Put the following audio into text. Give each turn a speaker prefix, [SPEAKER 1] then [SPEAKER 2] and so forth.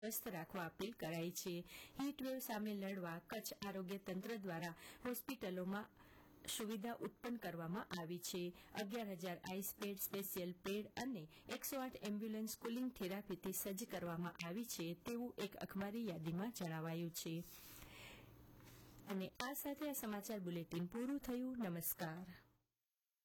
[SPEAKER 1] સ્વસ્થ રાખવા અપીલ કરાઈ છે. હીટવેવ સામે લડવા કચ્છ આરોગ્ય તંત્ર દ્વારા હોસ્પિટલોમાં સુવિધા ઉત્પન્ન કરવામાં આવી છે. 11,000 આઈસ બેડ, સ્પેશિયલ બેડ અને 108 એમ્બ્યુલન્સ કુલિંગ થેરાપીથી સજ્જ કરવામાં આવી છે તેવું એક અખબારી યાદીમાં જણાવાયું છે. અને આ સાથે આ સમાચાર બુલેટિન પૂરું થયું. નમસ્કાર.